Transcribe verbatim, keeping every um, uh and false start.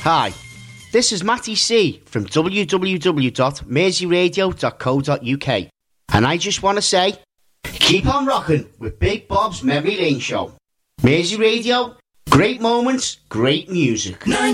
Hi, this is Matty C from w w w dot mersey radio dot co dot u k, and I just want to say, keep on rocking with Big Bob's Memory Lane Show. Mersey Radio, great moments, great music.